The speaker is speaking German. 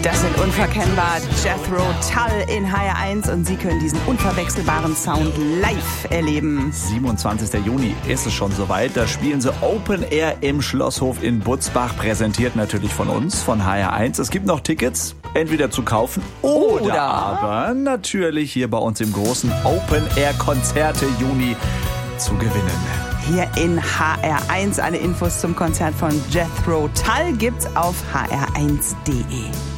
Das sind unverkennbar Jethro Tull in HR1 und Sie können diesen unverwechselbaren Sound live erleben. 27. Juni ist es schon soweit. Da spielen sie Open Air im Schlosshof in Butzbach, präsentiert natürlich von uns, von HR1. Es gibt noch Tickets, entweder zu kaufen oder aber natürlich hier bei uns im großen Open Air Konzerte Juni zu gewinnen. Hier in HR1 alle Infos zum Konzert von Jethro Tull gibt's auf hr1.de.